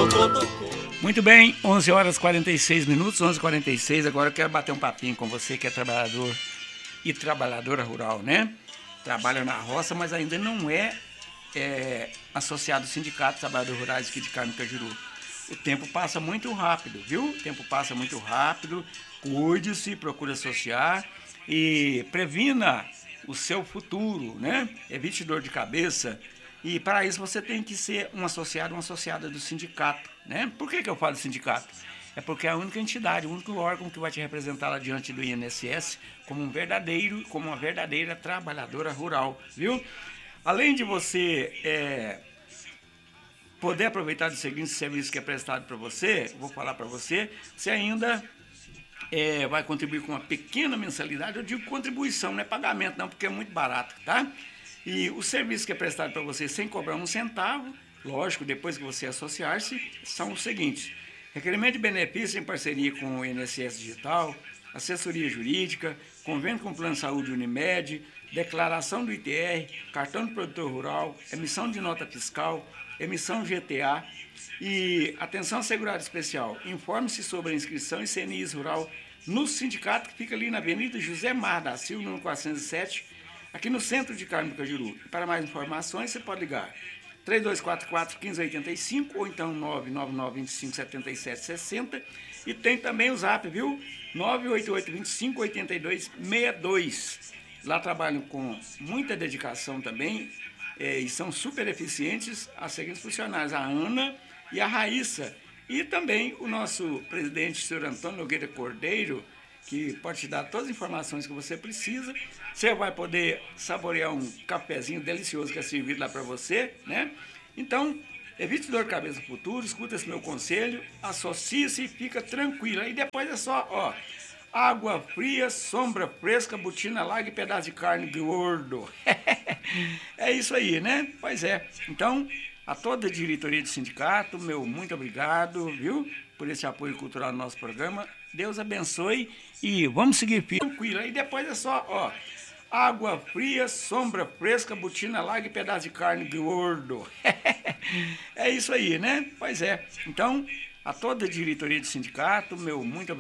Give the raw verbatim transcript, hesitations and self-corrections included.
Muito bem, onze horas e quarenta e seis minutos, onze e quarenta e seis. Agora eu quero bater um papinho com você que é trabalhador e trabalhadora rural, né? Trabalha na roça, mas ainda não é, é associado ao Sindicato de Trabalhadores Rurais aqui de Carmo Cajuru. O tempo passa muito rápido, viu? O tempo passa muito rápido. Cuide-se, procure associar e previna o seu futuro, né? Evite dor de cabeça. E para isso você tem que ser um associado, uma associada do sindicato, né? Por que que eu falo sindicato? É porque é a única entidade, o único órgão que vai te representar lá diante do I N S S como um verdadeiro, como uma verdadeira trabalhadora rural, viu? Além de você é, poder aproveitar do seguinte serviço que é prestado para você, vou falar para você, você ainda é, vai contribuir com uma pequena mensalidade. Eu digo contribuição, não é pagamento não, porque é muito barato, tá? E o serviço que é prestado para você sem cobrar um centavo, lógico, depois que você associar-se, são os seguintes: requerimento de benefício em parceria com o I N S S Digital, assessoria jurídica, convênio com o Plano de Saúde Unimed, declaração do I T R, cartão do produtor rural, emissão de nota fiscal, emissão G T A e atenção segurado especial. Informe-se sobre a inscrição em C N I S Rural no sindicato que fica ali na Avenida José Mar da Silva, número quatrocentos e sete, aqui no centro de Carmo Cajuru. Para mais informações, você pode ligar três dois quatro quatro, um cinco oito cinco ou então nove nove nove, dois cinco sete sete seis zero. E tem também o zap, viu? nove oito oito, dois cinco oito dois, seis dois. Lá trabalham com muita dedicação também é, e são super eficientes as seguintes funcionárias: a Ana e a Raíssa. E também o nosso presidente, o senhor Antônio Nogueira Cordeiro, que pode te dar todas as informações que você precisa. Você vai poder saborear um cafezinho delicioso que é servido lá para você, né? Então, evite dor de cabeça no futuro, escuta esse meu conselho, associe-se e fica tranquilo. Aí depois é só, ó, água fria, sombra fresca, botina larga e pedaço de carne gordo. É isso aí, né? Pois é. Então, a toda a diretoria do sindicato, meu muito obrigado, viu? Por esse apoio cultural no nosso programa. Deus abençoe e vamos seguir firme. Tranquilo. Aí depois é só, ó, água fria, sombra fresca, botina larga e pedaço de carne gordo. É isso aí, né? Pois é. Então, a toda a diretoria do sindicato, meu muito obrigado.